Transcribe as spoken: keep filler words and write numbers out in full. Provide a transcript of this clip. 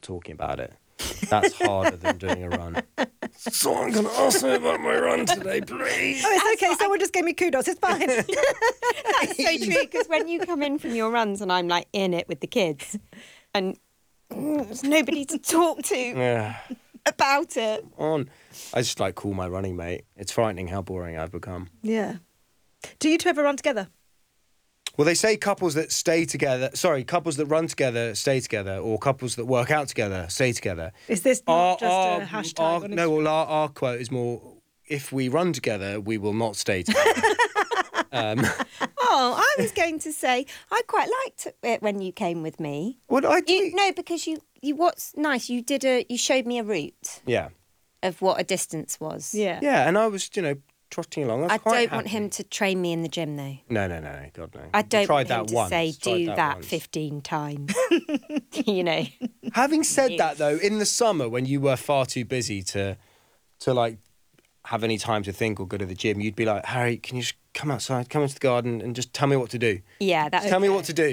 talking about it. That's harder than doing a run. Someone can ask me about my run today, please. Oh, it's okay. Someone just gave me kudos. It's fine. That's so true, because when you come in from your runs and I'm like in it with the kids and mm, there's nobody to talk to Yeah. about it. On. I just like call my running mate. It's frightening how boring I've become. Yeah. Do you two ever run together? Well, they say couples that stay together, sorry, couples that run together stay together, or couples that work out together stay together. Is this not Our- just our- a hashtag? our- on no, Instagram? well, our, our quote is more, if we run together, we will not stay together. um, Oh, I was going to say I quite liked it when you came with me. what I do? You, no, because you, you what's nice, you did a you showed me a route Yeah. of what a distance was. Yeah. Yeah, and I was, you know, trotting along. I, was I quite don't want happy. him to train me in the gym though. No, no, no, no, God, no. I don't Tried want him that to once. say Tried do that, once. fifteen times. You know. Having said that, though, in the summer when you were far too busy to, to like, have any time to think or go to the gym, you'd be like, Harry, can you just come outside, come into the garden and just tell me what to do? Yeah, that Tell me what to do.